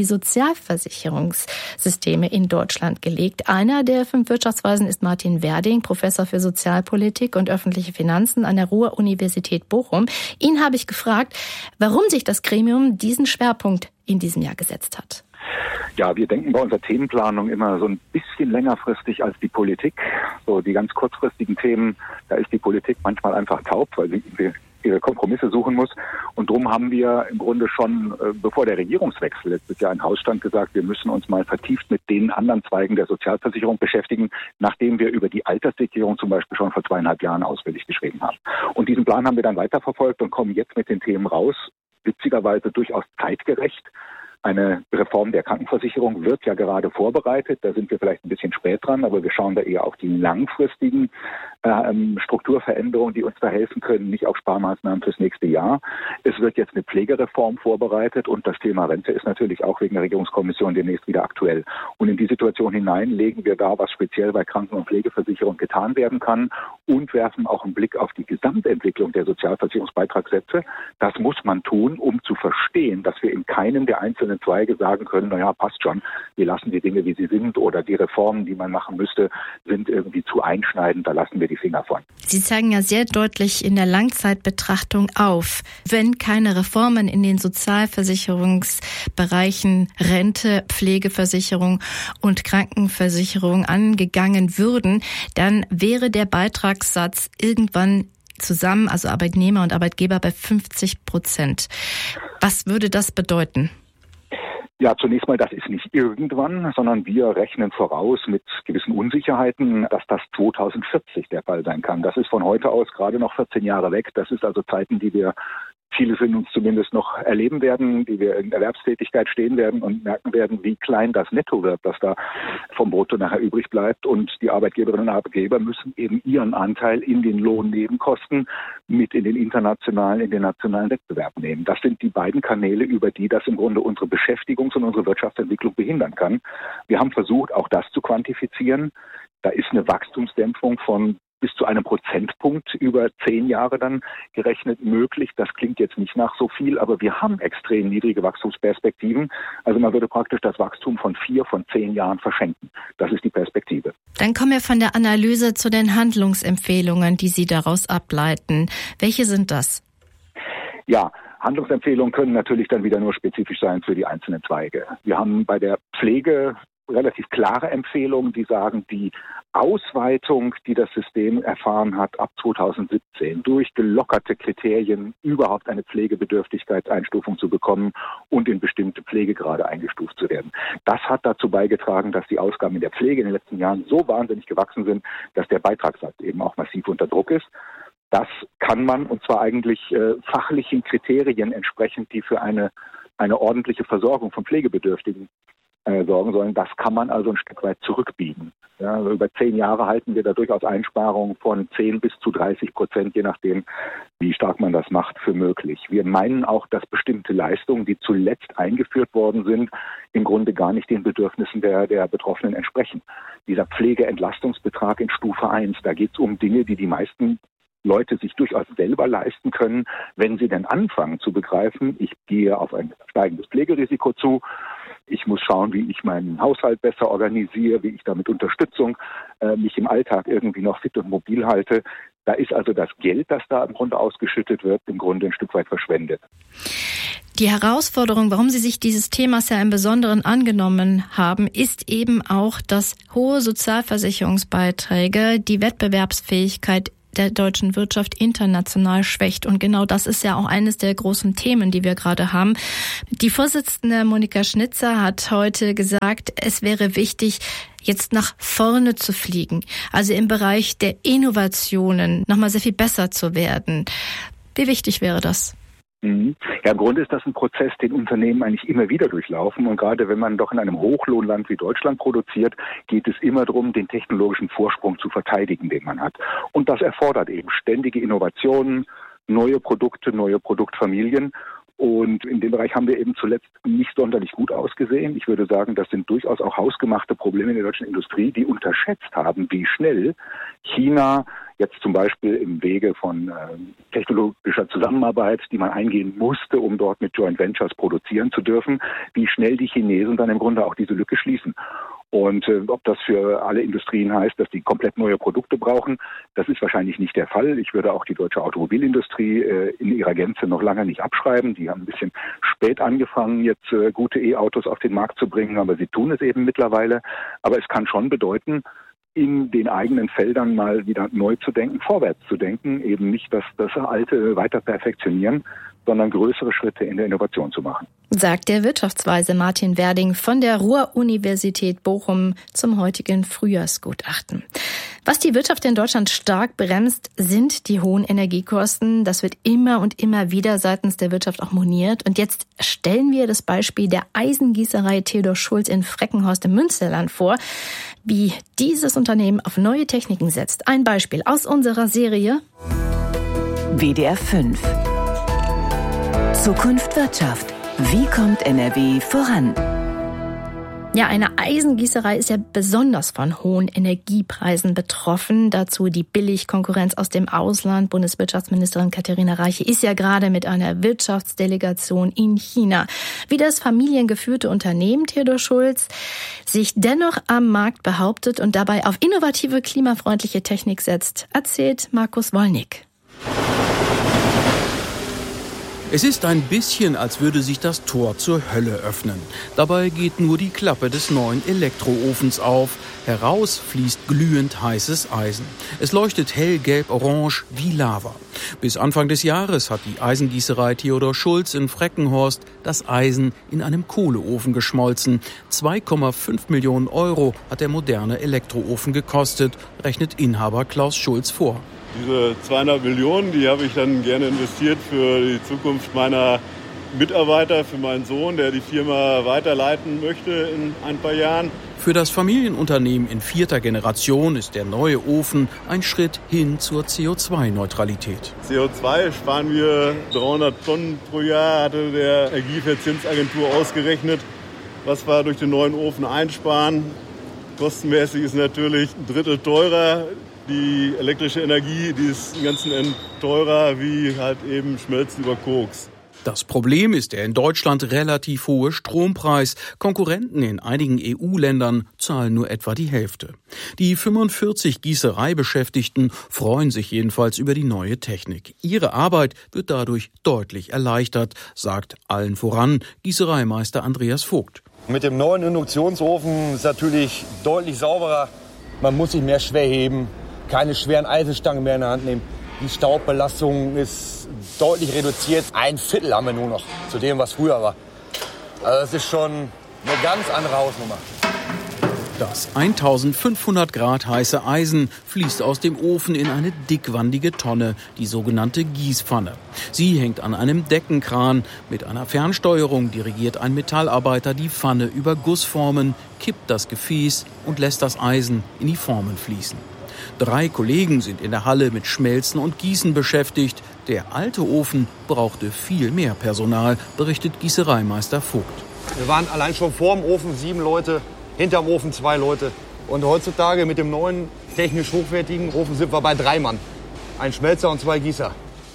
S15: Sozialversicherungssysteme in Deutschland gelegt. Einer der fünf Wirtschaftsweisen ist Martin Werding, Professor für Sozialpolitik und öffentliche Finanzen an der Ruhr-Universität Bochum. Ihn habe ich gefragt, warum sich das Gremium diesen Schwerpunkt in diesem Jahr gesetzt hat.
S17: Ja, wir denken bei unserer Themenplanung immer so ein bisschen längerfristig als die Politik. So die ganz kurzfristigen Themen, da ist die Politik manchmal einfach taub, weil sie ihre Kompromisse suchen muss. Und darum haben wir im Grunde schon, äh, bevor der Regierungswechsel letztes Jahr in Haus stand, gesagt, wir müssen uns mal vertieft mit den anderen Zweigen der Sozialversicherung beschäftigen, nachdem wir über die Alterssicherung zum Beispiel schon vor zweieinhalb Jahren ausführlich geschrieben haben. Und diesen Plan haben wir dann weiterverfolgt und kommen jetzt mit den Themen raus, witzigerweise durchaus zeitgerecht. Eine Reform der Krankenversicherung wird ja gerade vorbereitet. Da sind wir vielleicht ein bisschen spät dran, aber wir schauen da eher auf die langfristigen äh, Strukturveränderungen, die uns da helfen können, nicht auf Sparmaßnahmen fürs nächste Jahr. Es wird jetzt eine Pflegereform vorbereitet und das Thema Rente ist natürlich auch wegen der Regierungskommission demnächst wieder aktuell. Und in die Situation hinein legen wir da, was speziell bei Kranken- und Pflegeversicherung getan werden kann und werfen auch einen Blick auf die Gesamtentwicklung der Sozialversicherungsbeitragssätze. Das muss man tun, um zu verstehen, dass wir in keinem der einzelnen Zweige sagen können, naja, passt schon, wir lassen die Dinge, wie sie sind oder die Reformen, die man machen müsste, sind irgendwie zu einschneidend, da lassen wir die Finger von.
S15: Sie zeigen ja sehr deutlich in der Langzeitbetrachtung auf, wenn keine Reformen in den Sozialversicherungsbereichen Rente, Pflegeversicherung und Krankenversicherung angegangen würden, dann wäre der Beitragssatz irgendwann zusammen, also Arbeitnehmer und Arbeitgeber, bei fünfzig Prozent. Was würde das bedeuten?
S17: Ja, zunächst mal, das ist nicht irgendwann, sondern wir rechnen voraus mit gewissen Unsicherheiten, dass das zweitausendvierzig der Fall sein kann. Das ist von heute aus gerade noch vierzehn Jahre weg. Das ist also Zeiten, die wir, viele von uns zumindest noch erleben werden, die wir in Erwerbstätigkeit stehen werden und merken werden, wie klein das Netto wird, das da vom Brutto nachher übrig bleibt. Und die Arbeitgeberinnen und Arbeitgeber müssen eben ihren Anteil in den Lohnnebenkosten mit in den internationalen, in den nationalen Wettbewerb nehmen. Das sind die beiden Kanäle, über die das im Grunde unsere Beschäftigungs- und unsere Wirtschaftsentwicklung behindern kann. Wir haben versucht, auch das zu quantifizieren. Da ist eine Wachstumsdämpfung von bis zu einem Prozentpunkt über zehn Jahre dann gerechnet möglich. Das klingt jetzt nicht nach so viel, aber wir haben extrem niedrige Wachstumsperspektiven. Also man würde praktisch das Wachstum von vier, von zehn Jahren verschenken. Das ist die Perspektive.
S15: Dann kommen wir von der Analyse zu den Handlungsempfehlungen, die Sie daraus ableiten. Welche sind das?
S17: Ja, Handlungsempfehlungen können natürlich dann wieder nur spezifisch sein für die einzelnen Zweige. Wir haben bei der Pflege relativ klare Empfehlungen, die sagen, die Ausweitung, die das System erfahren hat ab zweitausendsiebzehn, durch gelockerte Kriterien überhaupt eine Pflegebedürftigkeitseinstufung zu bekommen und in bestimmte Pflegegrade eingestuft zu werden. Das hat dazu beigetragen, dass die Ausgaben in der Pflege in den letzten Jahren so wahnsinnig gewachsen sind, dass der Beitragssatz eben auch massiv unter Druck ist. Das kann man, und zwar eigentlich äh, fachlichen Kriterien entsprechend, die für eine, eine ordentliche Versorgung von Pflegebedürftigen sorgen sollen. Das kann man also ein Stück weit zurückbiegen. Ja, also über zehn Jahre halten wir da durchaus Einsparungen von zehn bis zu dreißig Prozent, je nachdem, wie stark man das macht, für möglich. Wir meinen auch, dass bestimmte Leistungen, die zuletzt eingeführt worden sind, im Grunde gar nicht den Bedürfnissen der, der Betroffenen entsprechen. Dieser Pflegeentlastungsbetrag in Stufe eins, da geht es um Dinge, die die meisten Leute sich durchaus selber leisten können, wenn sie denn anfangen zu begreifen, ich gehe auf ein steigendes Pflegerisiko zu, Ich muss schauen, wie ich meinen Haushalt besser organisiere, wie ich da mit Unterstützung äh, mich im Alltag irgendwie noch fit und mobil halte. Da ist also das Geld, das da im Grunde ausgeschüttet wird, im Grunde ein Stück weit verschwendet.
S15: Die Herausforderung, warum Sie sich dieses Themas ja im Besonderen angenommen haben, ist eben auch, dass hohe Sozialversicherungsbeiträge die Wettbewerbsfähigkeit der deutschen Wirtschaft international schwächt. Und genau das ist ja auch eines der großen Themen, die wir gerade haben. Die Vorsitzende Monika Schnitzer hat heute gesagt, es wäre wichtig, jetzt nach vorne zu fliegen. Also im Bereich der Innovationen nochmal sehr viel besser zu werden. Wie wichtig wäre das?
S17: Ja, im Grunde ist das ein Prozess, den Unternehmen eigentlich immer wieder durchlaufen. Und gerade wenn man doch in einem Hochlohnland wie Deutschland produziert, geht es immer darum, den technologischen Vorsprung zu verteidigen, den man hat. Und das erfordert eben ständige Innovationen, neue Produkte, neue Produktfamilien. Und in dem Bereich haben wir eben zuletzt nicht sonderlich gut ausgesehen. Ich würde sagen, das sind durchaus auch hausgemachte Probleme in der deutschen Industrie, die unterschätzt haben, wie schnell China jetzt zum Beispiel im Wege von äh, technologischer Zusammenarbeit, die man eingehen musste, um dort mit Joint Ventures produzieren zu dürfen, wie schnell die Chinesen dann im Grunde auch diese Lücke schließen. Und äh, ob das für alle Industrien heißt, dass die komplett neue Produkte brauchen, das ist wahrscheinlich nicht der Fall. Ich würde auch die deutsche Automobilindustrie äh, in ihrer Gänze noch lange nicht abschreiben. Die haben ein bisschen spät angefangen, jetzt äh, gute E-Autos auf den Markt zu bringen, aber sie tun es eben mittlerweile. Aber es kann schon bedeuten, in den eigenen Feldern mal wieder neu zu denken, vorwärts zu denken, eben nicht das, das Alte weiter perfektionieren, sondern größere Schritte in der Innovation zu machen.
S15: Sagt der Wirtschaftsweise Martin Werding von der Ruhr-Universität Bochum zum heutigen Frühjahrsgutachten. Was die Wirtschaft in Deutschland stark bremst, sind die hohen Energiekosten. Das wird immer und immer wieder seitens der Wirtschaft auch moniert. Und jetzt stellen wir das Beispiel der Eisengießerei Theodor Schulz in Freckenhorst im Münsterland vor, wie dieses Unternehmen auf neue Techniken setzt. Ein Beispiel aus unserer Serie
S7: W D R fünf. Zukunft Wirtschaft. Wie kommt N R W voran?
S15: Ja, eine Eisengießerei ist ja besonders von hohen Energiepreisen betroffen. Dazu die Billigkonkurrenz aus dem Ausland. Bundeswirtschaftsministerin Katharina Reiche ist ja gerade mit einer Wirtschaftsdelegation in China. Wie das familiengeführte Unternehmen Theodor Schulz sich dennoch am Markt behauptet und dabei auf innovative, klimafreundliche Technik setzt, erzählt Markus Wollnick.
S18: Es ist ein bisschen, als würde sich das Tor zur Hölle öffnen. Dabei geht nur die Klappe des neuen Elektroofens auf. Heraus fließt glühend heißes Eisen. Es leuchtet hellgelb-orange wie Lava. Bis Anfang des Jahres hat die Eisengießerei Theodor Schulz in Freckenhorst das Eisen in einem Kohleofen geschmolzen. zwei Komma fünf Millionen Euro hat der moderne Elektroofen gekostet, rechnet Inhaber Klaus Schulz vor.
S19: Diese zweihundert Millionen, die habe ich dann gerne investiert für die Zukunft meiner Mitarbeiter, für meinen Sohn, der die Firma weiterleiten möchte in ein paar Jahren.
S18: Für das Familienunternehmen in vierter Generation ist der neue Ofen ein Schritt hin zur C O zwei Neutralität.
S19: C O zwei sparen wir dreihundert Tonnen pro Jahr, hatte der Energieeffizienzagentur ausgerechnet, was wir durch den neuen Ofen einsparen. Kostenmäßig ist natürlich ein Drittel teurer. Die elektrische Energie, die ist im Ganzen teurer wie halt eben Schmelzen über Koks.
S18: Das Problem ist der in Deutschland relativ hohe Strompreis. Konkurrenten in einigen E U-Ländern zahlen nur etwa die Hälfte. Die fünfundvierzig Gießereibeschäftigten freuen sich jedenfalls über die neue Technik. Ihre Arbeit wird dadurch deutlich erleichtert, sagt allen voran Gießereimeister Andreas Vogt.
S20: Mit dem neuen Induktionsofen ist es natürlich deutlich sauberer. Man muss sich mehr schwer heben. Keine schweren Eisenstangen mehr in der Hand nehmen. Die Staubbelastung ist deutlich reduziert. Ein Viertel haben wir nur noch zu dem, was früher war. Also das ist schon eine ganz andere Hausnummer.
S18: Das eintausendfünfhundert Grad heiße Eisen fließt aus dem Ofen in eine dickwandige Tonne, die sogenannte Gießpfanne. Sie hängt an einem Deckenkran. Mit einer Fernsteuerung dirigiert ein Metallarbeiter die Pfanne über Gussformen, kippt das Gefäß und lässt das Eisen in die Formen fließen. Drei Kollegen sind in der Halle mit Schmelzen und Gießen beschäftigt. Der alte Ofen brauchte viel mehr Personal, berichtet Gießereimeister Vogt.
S20: Wir waren allein schon vor dem Ofen sieben Leute, hinterm Ofen zwei Leute. Und heutzutage mit dem neuen, technisch hochwertigen Ofen sind wir bei drei Mann. Ein Schmelzer und zwei Gießer.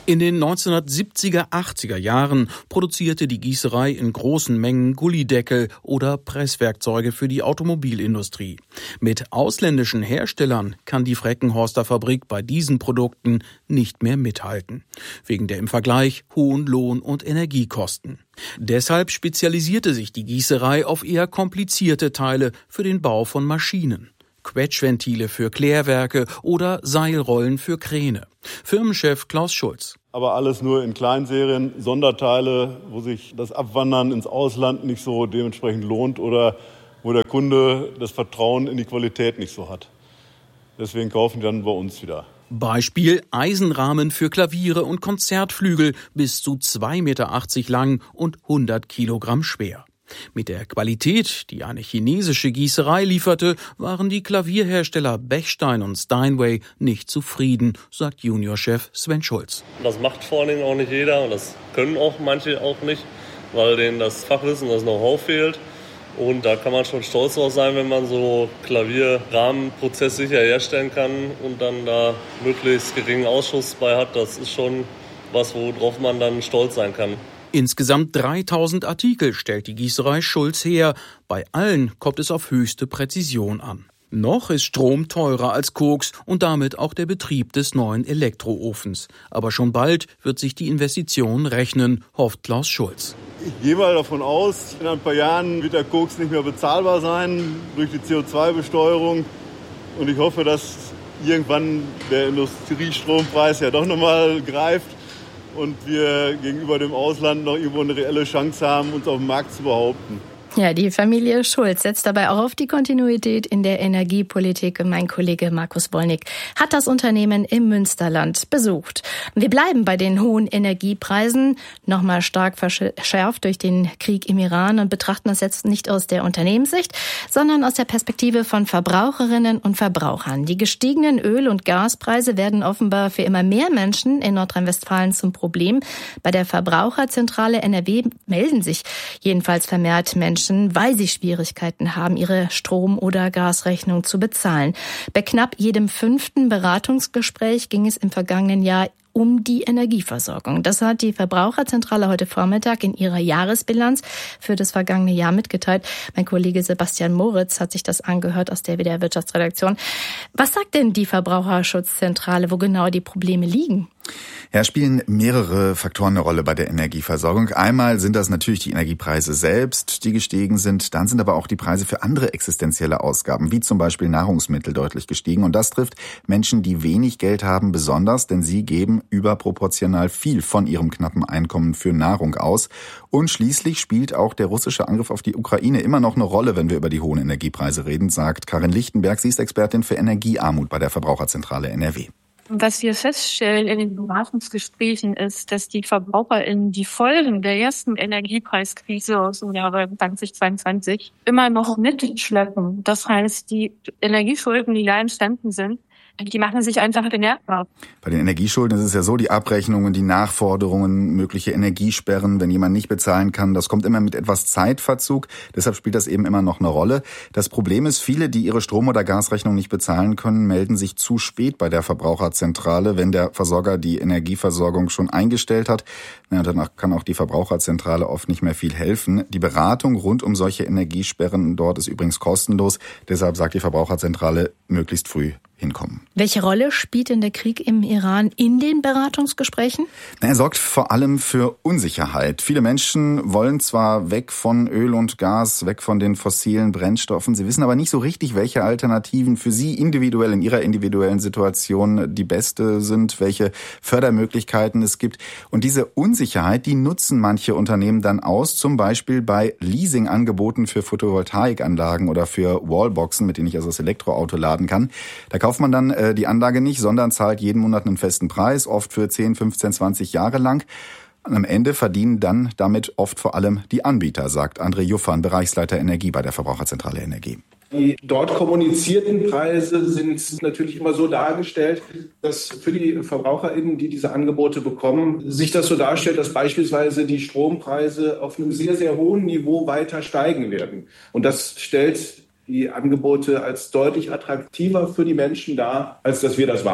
S18: In den neunzehnhundertsiebziger, achtziger Jahren produzierte die Gießerei in großen Mengen Gullydeckel oder Presswerkzeuge für die Automobilindustrie. Mit ausländischen Herstellern kann die Freckenhorster Fabrik bei diesen Produkten nicht mehr mithalten, wegen der im Vergleich hohen Lohn- und Energiekosten. Deshalb spezialisierte sich die Gießerei auf eher komplizierte Teile für den Bau von Maschinen. Quetschventile für Klärwerke oder Seilrollen für Kräne. Firmenchef Klaus Schulz.
S19: Aber alles nur in Kleinserien, Sonderteile, wo sich das Abwandern ins Ausland nicht so dementsprechend lohnt oder wo der Kunde das Vertrauen in die Qualität nicht so hat. Deswegen kaufen die dann bei uns wieder.
S18: Beispiel Eisenrahmen für Klaviere und Konzertflügel bis zu zwei Meter achtzig lang und hundert Kilogramm schwer. Mit der Qualität, die eine chinesische Gießerei lieferte, waren die Klavierhersteller Bechstein und Steinway nicht zufrieden, sagt Juniorchef Sven Schulz.
S21: Das macht vor allen Dingen auch nicht jeder und das können auch manche auch nicht, weil denen das Fachwissen, das Know-how fehlt. Und da kann man schon stolz drauf sein, wenn man so Klavierrahmen prozesssicher herstellen kann und dann da möglichst geringen Ausschuss bei hat. Das ist schon was, worauf man dann stolz sein kann.
S18: Insgesamt dreitausend Artikel stellt die Gießerei Schulz her. Bei allen kommt es auf höchste Präzision an. Noch ist Strom teurer als Koks und damit auch der Betrieb des neuen Elektroofens. Aber schon bald wird sich die Investition rechnen, hofft Klaus Schulz.
S19: Ich gehe mal davon aus, in ein paar Jahren wird der Koks nicht mehr bezahlbar sein durch die C O zwei Besteuerung. Und ich hoffe, dass irgendwann der Industriestrompreis ja doch nochmal greift und wir gegenüber dem Ausland noch irgendwo eine reelle Chance haben, uns auf dem Markt zu behaupten.
S15: Ja, die Familie Schulz setzt dabei auch auf die Kontinuität in der Energiepolitik. Mein Kollege Markus Wollnick hat das Unternehmen im Münsterland besucht. Wir bleiben bei den hohen Energiepreisen, nochmal stark verschärft durch den Krieg im Iran, und betrachten das jetzt nicht aus der Unternehmenssicht, sondern aus der Perspektive von Verbraucherinnen und Verbrauchern. Die gestiegenen Öl- und Gaspreise werden offenbar für immer mehr Menschen in Nordrhein-Westfalen zum Problem. Bei der Verbraucherzentrale N R W melden sich jedenfalls vermehrt Menschen, weil sie Schwierigkeiten haben, ihre Strom- oder Gasrechnung zu bezahlen. Bei knapp jedem fünften Beratungsgespräch ging es im vergangenen Jahr um die Energieversorgung. Das hat die Verbraucherzentrale heute Vormittag in ihrer Jahresbilanz für das vergangene Jahr mitgeteilt. Mein Kollege Sebastian Moritz hat sich das angehört aus der W D R Wirtschaftsredaktion. Was sagt denn die Verbraucherschutzzentrale, wo genau die Probleme liegen?
S22: Ja, spielen mehrere Faktoren eine Rolle bei der Energieversorgung. Einmal sind das natürlich die Energiepreise selbst, die gestiegen sind. Dann sind aber auch die Preise für andere existenzielle Ausgaben, wie zum Beispiel Nahrungsmittel, deutlich gestiegen. Und das trifft Menschen, die wenig Geld haben, besonders, denn sie geben überproportional viel von ihrem knappen Einkommen für Nahrung aus. Und schließlich spielt auch der russische Angriff auf die Ukraine immer noch eine Rolle, wenn wir über die hohen Energiepreise reden, sagt Karin Lichtenberg. Sie ist Expertin für Energiearmut bei der Verbraucherzentrale N R W.
S23: Was wir feststellen in den Beratungsgesprächen ist, dass die VerbraucherInnen die Folgen der ersten Energiepreiskrise aus dem Jahre zweitausendzweiundzwanzig immer noch mitschleppen. Das heißt, die Energieschulden, die da entstanden sind, die machen sich einfach bemerkbar.
S22: Bei den Energieschulden ist es ja so, die Abrechnungen, die Nachforderungen, mögliche Energiesperren, wenn jemand nicht bezahlen kann, das kommt immer mit etwas Zeitverzug. Deshalb spielt das eben immer noch eine Rolle. Das Problem ist, viele, die ihre Strom- oder Gasrechnung nicht bezahlen können, melden sich zu spät bei der Verbraucherzentrale, wenn der Versorger die Energieversorgung schon eingestellt hat. Ja, danach kann auch die Verbraucherzentrale oft nicht mehr viel helfen. Die Beratung rund um solche Energiesperren dort ist übrigens kostenlos. Deshalb sagt die Verbraucherzentrale, möglichst früh hinkommen.
S15: Welche Rolle spielt denn der Krieg im Iran in den Beratungsgesprächen?
S22: Er sorgt vor allem für Unsicherheit. Viele Menschen wollen zwar weg von Öl und Gas, weg von den fossilen Brennstoffen. Sie wissen aber nicht so richtig, welche Alternativen für sie individuell in ihrer individuellen Situation die beste sind, welche Fördermöglichkeiten es gibt. Und diese Unsicherheit, die nutzen manche Unternehmen dann aus, zum Beispiel bei Leasingangeboten für Photovoltaikanlagen oder für Wallboxen, mit denen ich also das Elektroauto laden kann. Da kauft man dann äh, die Anlage nicht, sondern zahlt jeden Monat einen festen Preis, oft für zehn, fünfzehn, zwanzig Jahre lang. Und am Ende verdienen dann damit oft vor allem die Anbieter, sagt André Juffan, Bereichsleiter Energie bei der Verbraucherzentrale N R G.
S24: Die dort kommunizierten Preise sind natürlich immer so dargestellt, dass für die VerbraucherInnen, die diese Angebote bekommen, sich das so darstellt, dass beispielsweise die Strompreise auf einem sehr, sehr hohen Niveau weiter steigen werden. Und das stellt die Angebote als deutlich attraktiver für die Menschen dar, als dass wir das wahrnehmen.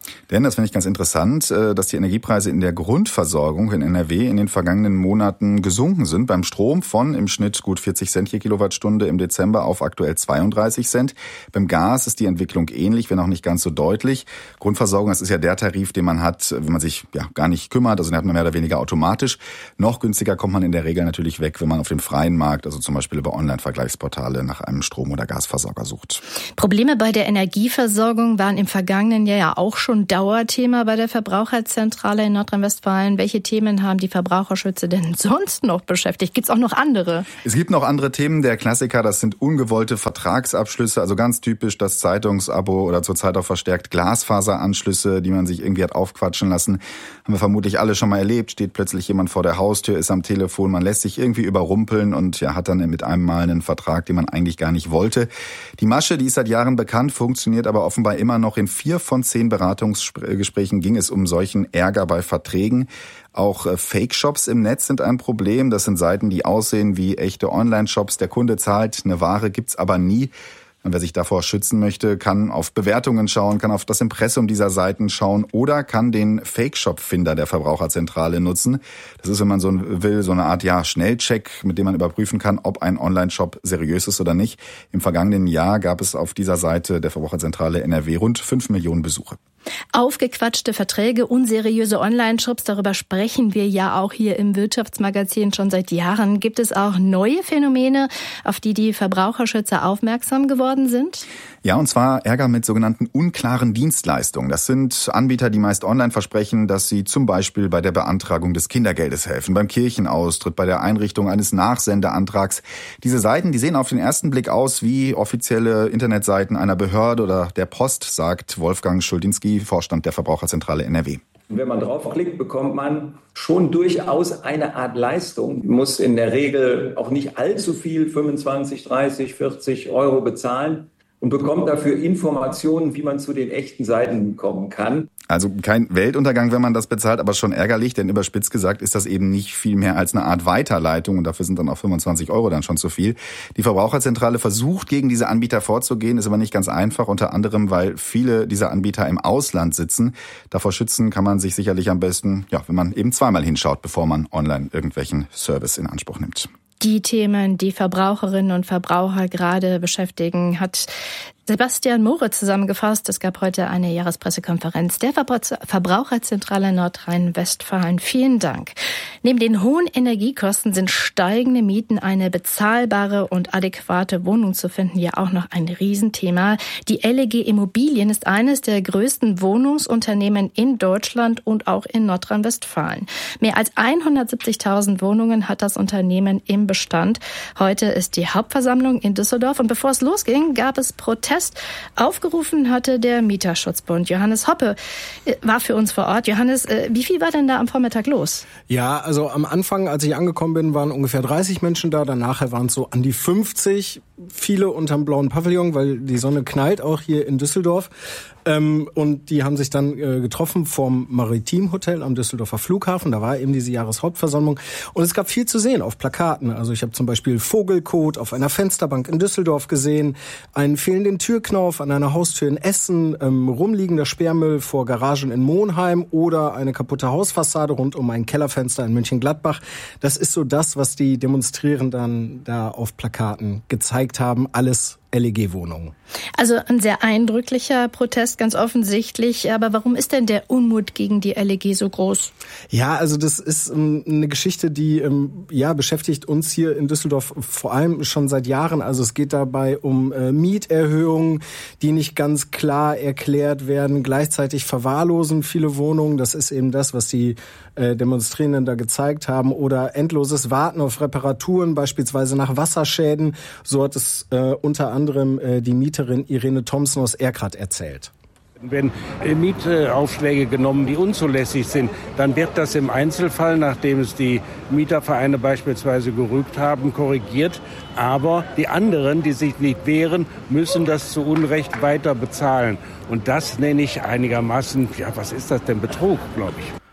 S22: Denn, das finde ich ganz interessant, dass die Energiepreise in der Grundversorgung in N R W in den vergangenen Monaten gesunken sind. Beim Strom von im Schnitt gut vierzig Cent je Kilowattstunde im Dezember auf aktuell zweiunddreißig Cent. Beim Gas ist die Entwicklung ähnlich, wenn auch nicht ganz so deutlich. Grundversorgung, das ist ja der Tarif, den man hat, wenn man sich ja gar nicht kümmert. Also den hat man mehr oder weniger automatisch. Noch günstiger kommt man in der Regel natürlich weg, wenn man auf dem freien Markt, also zum Beispiel über Online-Vergleichsportale, nach einem Strom- oder Gasversorger sucht.
S15: Probleme bei der Energieversorgung waren im vergangenen Jahr ja auch schon Dauerthema bei der Verbraucherzentrale in Nordrhein-Westfalen. Welche Themen haben die Verbraucherschützer denn sonst noch beschäftigt? Gibt es auch noch andere?
S22: Es gibt noch andere Themen. Der Klassiker, das sind ungewollte Vertragsabschlüsse, also ganz typisch das Zeitungsabo oder zurzeit auch verstärkt Glasfaseranschlüsse, die man sich irgendwie hat aufquatschen lassen. Haben wir vermutlich alle schon mal erlebt. Steht plötzlich jemand vor der Haustür, ist am Telefon, man lässt sich irgendwie überrumpeln und ja, hat dann mit einem Mal einen Vertrag, den man eigentlich gar nicht wollte. Die Masche, die ist seit Jahren bekannt, funktioniert aber offenbar immer noch. In vier von zehn Beratungsgesprächen ging es um solchen Ärger bei Verträgen. Auch Fake-Shops im Netz sind ein Problem. Das sind Seiten, die aussehen wie echte Online-Shops. Der Kunde zahlt, eine Ware gibt's aber nie. Und wer sich davor schützen möchte, kann auf Bewertungen schauen, kann auf das Impressum dieser Seiten schauen oder kann den Fake-Shop-Finder der Verbraucherzentrale nutzen. Das ist, wenn man so will, so eine Art ja Schnellcheck, mit dem man überprüfen kann, ob ein Online-Shop seriös ist oder nicht. Im vergangenen Jahr gab es auf dieser Seite der Verbraucherzentrale N R W rund fünf Millionen Besuche.
S15: Aufgequatschte Verträge, unseriöse Online-Shops, darüber sprechen wir ja auch hier im Wirtschaftsmagazin schon seit Jahren. Gibt es auch neue Phänomene, auf die die Verbraucherschützer aufmerksam geworden sind?
S22: Ja, und zwar Ärger mit sogenannten unklaren Dienstleistungen. Das sind Anbieter, die meist online versprechen, dass sie zum Beispiel bei der Beantragung des Kindergeldes helfen, beim Kirchenaustritt, bei der Einrichtung eines Nachsendeantrags. Diese Seiten, die sehen auf den ersten Blick aus wie offizielle Internetseiten einer Behörde oder der Post, sagt Wolfgang Schuldinski, Vorstand der Verbraucherzentrale N R W.
S1: Wenn man draufklickt, bekommt man schon durchaus eine Art Leistung. Man muss in der Regel auch nicht allzu viel, fünfundzwanzig, dreißig, vierzig Euro bezahlen und bekommt dafür Informationen, wie man zu den echten Seiten kommen kann.
S22: Also kein Weltuntergang, wenn man das bezahlt, aber schon ärgerlich, denn überspitzt gesagt ist das eben nicht viel mehr als eine Art Weiterleitung und dafür sind dann auch fünfundzwanzig Euro dann schon zu viel. Die Verbraucherzentrale versucht, gegen diese Anbieter vorzugehen, ist aber nicht ganz einfach, unter anderem, weil viele dieser Anbieter im Ausland sitzen. Davor schützen kann man sich sicherlich am besten, ja, wenn man eben zweimal hinschaut, bevor man online irgendwelchen Service in Anspruch nimmt.
S15: Die Themen, die Verbraucherinnen und Verbraucher gerade beschäftigen, hat Sebastian Moritz zusammengefasst. Es gab heute eine Jahrespressekonferenz der Verbraucherzentrale Nordrhein-Westfalen. Vielen Dank. Neben den hohen Energiekosten sind steigende Mieten, eine bezahlbare und adäquate Wohnung zu finden, ja auch noch ein Riesenthema. Die L E G Immobilien ist eines der größten Wohnungsunternehmen in Deutschland und auch in Nordrhein-Westfalen. Mehr als hundertsiebzigtausend Wohnungen hat das Unternehmen im Bestand. Heute ist die Hauptversammlung in Düsseldorf und bevor es losging, gab es Proteste. Aufgerufen hatte der Mieterschutzbund. Johannes Hoppe war für uns vor Ort. Johannes, wie viel war denn da am Vormittag los?
S4: Ja, also am Anfang, als ich angekommen bin, waren ungefähr dreißig Menschen da. Danach waren es so an die fünfzig. Viele unterm blauen Pavillon, weil die Sonne knallt auch hier in Düsseldorf. Ähm, und die haben sich dann äh, getroffen vom Maritim Hotel am Düsseldorfer Flughafen. Da war eben diese Jahreshauptversammlung. Und es gab viel zu sehen auf Plakaten. Also ich habe zum Beispiel Vogelkot auf einer Fensterbank in Düsseldorf gesehen, einen fehlenden Türknauf an einer Haustür in Essen, ähm, rumliegender Sperrmüll vor Garagen in Monheim oder eine kaputte Hausfassade rund um ein Kellerfenster in Mönchengladbach. Das ist so das, was die Demonstrierenden da auf Plakaten gezeigt haben. Alles L E G-Wohnungen.
S15: Also ein sehr eindrücklicher Protest, ganz offensichtlich. Aber warum ist denn der Unmut gegen die L E G so groß?
S4: Ja, also das ist ähm, eine Geschichte, die ähm, ja beschäftigt uns hier in Düsseldorf vor allem schon seit Jahren. Also es geht dabei um äh, Mieterhöhungen, die nicht ganz klar erklärt werden. Gleichzeitig verwahrlosen viele Wohnungen. Das ist eben das, was die äh, Demonstrierenden da gezeigt haben. Oder endloses Warten auf Reparaturen, beispielsweise nach Wasserschäden. So hat es äh, unter anderem äh, die Mieterin Irene Thompson aus Erkrath erzählt.
S5: Wenn Mietaufschläge genommen, die unzulässig sind, dann wird das im Einzelfall, nachdem es die Mietervereine beispielsweise gerügt haben, korrigiert. Aber die anderen, die sich nicht wehren, müssen das zu Unrecht weiter bezahlen. Und das nenne ich einigermaßen, ja, was ist das denn, Betrug, glaube ich.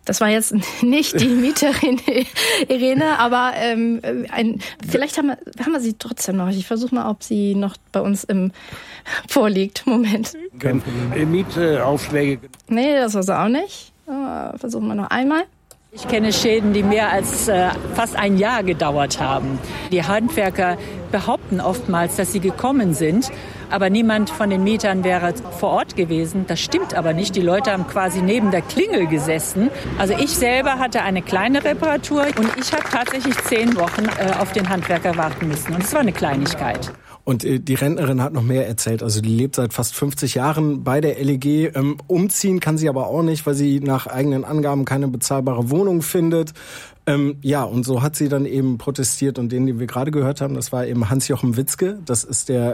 S15: Das war jetzt nicht die Mieterin Irene, aber ähm, ein, vielleicht haben wir, haben wir sie trotzdem noch. Ich versuche mal, ob sie noch bei uns im vorliegt. Moment.
S5: Mietaufschläge.
S15: Nee, das war sie auch nicht. Uh, versuchen wir noch einmal.
S16: Ich kenne Schäden, die mehr als äh, fast ein Jahr gedauert haben. Die Handwerker behaupten oftmals, dass sie gekommen sind, aber niemand von den Mietern wäre vor Ort gewesen. Das stimmt aber nicht. Die Leute haben quasi neben der Klingel gesessen. Also ich selber hatte eine kleine Reparatur und ich habe tatsächlich zehn Wochen äh, auf den Handwerker warten müssen. Und es war eine Kleinigkeit.
S4: Und äh, die Rentnerin hat noch mehr erzählt. Also die lebt seit fast fünfzig Jahren bei der L E G. Ähm, umziehen kann sie aber auch nicht, weil sie nach eigenen Angaben keine bezahlbare Wohnung findet. Ähm, ja, und so hat sie dann eben protestiert. Und den, den wir gerade gehört haben, das war eben Hans-Jochen Witzke. Das ist der